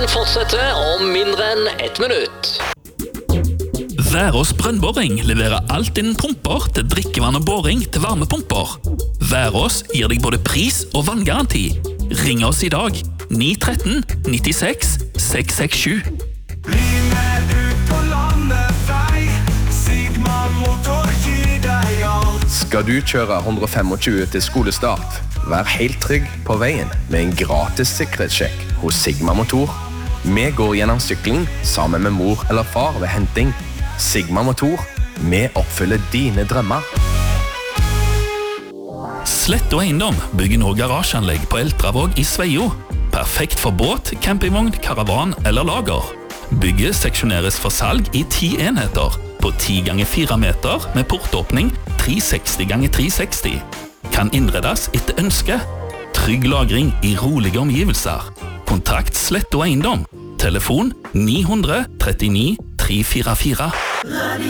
Fortsetter om mindre enn 1 minutt. Værås brønnboring leverer alt innen pumper til drikkevann og boring til varmepumper. Værås gir deg både pris og vanngaranti. Ring oss i dag 913 96 667. Bli med ut på landevei, Sigma Motor gir deg alt. Skal du kjøre 125 til skolestart? Vær helt trygg på veien med en gratis sikkerhetssjekk hos Sigma Motor. Vi går gjennom sykling sammen med mor eller far ved henting. Sigma Motor, vi oppfyller dine drømmer. Slett og Eiendom bygger nå garasjeanlegg på Eltravåg i Sveio. Perfekt for båt, campingvogn, karavan eller lager. Bygget seksjoneres for salg i 10 enheter på 10 ganger 4 meter med portåpning 360 ganger 360. Kan innredes etter ønske. Trygg lagring i rolige omgivelser. Kontakt Slett og Eiendom. Telefon 900 39 344.